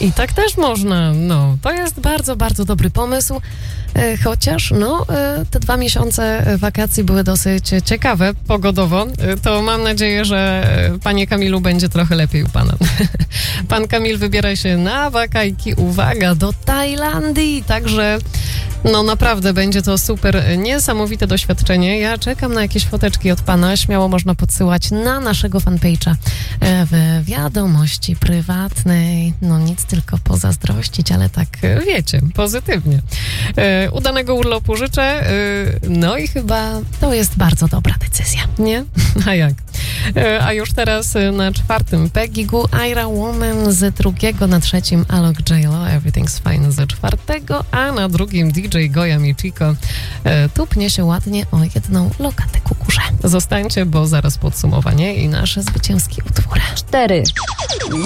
I tak też można. No, to jest bardzo, bardzo dobry pomysł. Chociaż, te 2 miesiące wakacji były dosyć ciekawe pogodowo. To mam nadzieję, że panie Kamilu będzie trochę lepiej u pana. Pan Kamil wybiera się na wakajki, uwaga, do Tajlandii. Także, naprawdę będzie to super, niesamowite doświadczenie. Ja czekam na jakieś foteczki od pana. Śmiało można podsyłać na naszego fanpage'a w wiadomości prywatnej. Nic tylko pozazdrościć, ale tak, wiecie, pozytywnie. Udanego urlopu życzę. I chyba to jest bardzo dobra decyzja, nie? A jak? A już teraz na 4. Peggy Goo, Ira Woman, z 2. na 3. Alok J-Lo, Everything's Fine z 4. a na 2. DJ Goya Michiko tupnie się ładnie o 1 lokatę ku górze. Zostańcie, bo zaraz podsumowanie i nasze zwycięskie utwory. 4.